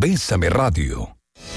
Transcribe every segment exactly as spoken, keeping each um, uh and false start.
Bésame Radio.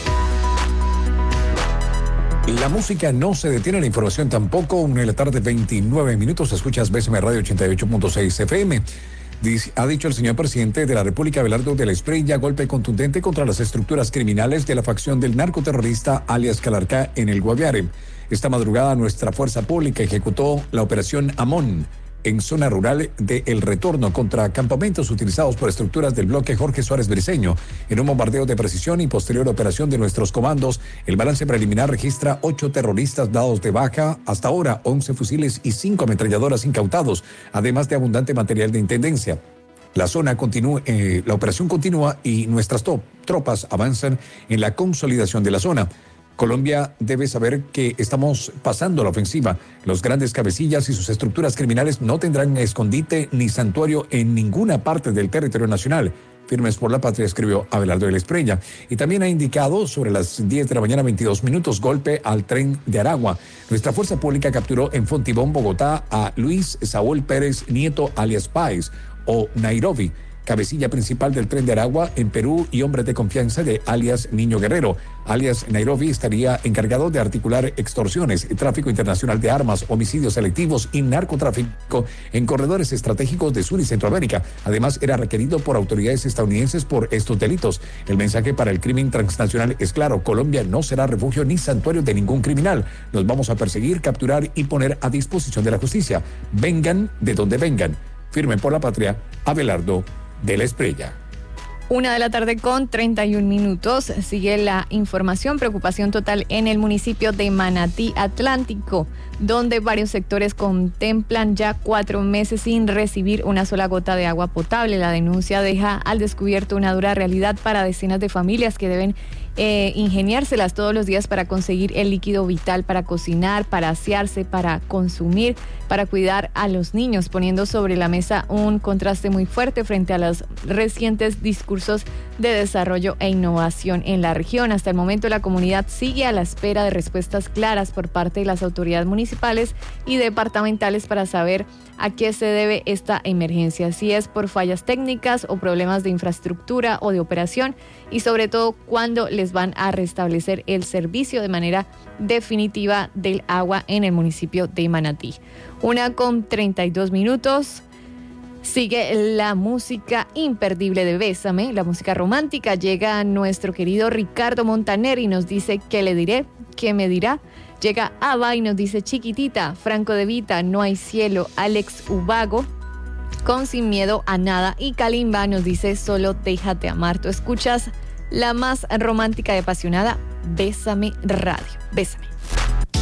La música no se detiene, la información tampoco. Una de la tarde, veintinueve minutos. Escuchas Bésame Radio ochenta y ocho punto seis F M. Dice, ha dicho el señor presidente de la República, Abelardo de la Espriella, golpe contundente contra las estructuras criminales de la facción del narcoterrorista alias Calarcá en el Guaviare. Esta madrugada nuestra fuerza pública ejecutó la operación Amón en zona rural de El Retorno contra campamentos utilizados por estructuras del bloque Jorge Suárez Briceño. En un bombardeo de precisión y posterior operación de nuestros comandos, el balance preliminar registra ocho terroristas dados de baja, hasta ahora once fusiles y cinco ametralladoras incautados, además de abundante material de intendencia. La zona continúa, eh, la operación continúa y nuestras top, tropas avanzan en la consolidación de la zona. Colombia debe saber que estamos pasando la ofensiva. Los grandes cabecillas y sus estructuras criminales no tendrán escondite ni santuario en ninguna parte del territorio nacional. Firmes por la patria, escribió Abelardo de la Espriella. Y también ha indicado sobre las diez de la mañana, veintidós minutos, golpe al tren de Aragua. Nuestra fuerza pública capturó en Fontibón, Bogotá, a Luis Saúl Pérez Nieto, alias Páez, o Nairobi, cabecilla principal del tren de Aragua en Perú y hombre de confianza de alias Niño Guerrero. Alias Nairobi estaría encargado de articular extorsiones, tráfico internacional de armas, homicidios selectivos y narcotráfico en corredores estratégicos de Sur y Centroamérica. Además, era requerido por autoridades estadounidenses por estos delitos. El mensaje para el crimen transnacional es claro: Colombia no será refugio ni santuario de ningún criminal. Nos vamos a perseguir, capturar y poner a disposición de la justicia. Vengan de donde vengan. Firmen por la patria, Abelardo de la Espriella. Una de la tarde con treinta y un minutos. Sigue la información. Preocupación total en el municipio de Manatí Atlántico, donde varios sectores contemplan ya cuatro meses sin recibir una sola gota de agua potable. La denuncia deja al descubierto una dura realidad para decenas de familias que deben eh, ingeniárselas todos los días para conseguir el líquido vital, para cocinar, para asearse, para consumir, para cuidar a los niños, poniendo sobre la mesa un contraste muy fuerte frente a los recientes discursos de desarrollo e innovación en la región. Hasta el momento la comunidad sigue a la espera de respuestas claras por parte de las autoridades municipales y departamentales para saber a qué se debe esta emergencia, si es por fallas técnicas o problemas de infraestructura o de operación, y sobre todo cuándo les van a restablecer el servicio de manera definitiva del agua en el municipio de Manatí. Una con treinta y dos minutos. Sigue la música imperdible de Bésame, la música romántica. Llega nuestro querido Ricardo Montaner y nos dice: ¿qué le diré? ¿Qué me dirá? Llega Ava y nos dice: Chiquitita. Franco De Vita, No hay cielo. Alex Ubago con Sin miedo a nada. Y Kalimba nos dice: Solo déjate amar. Tú escuchas la más romántica y apasionada, Bésame Radio. Bésame.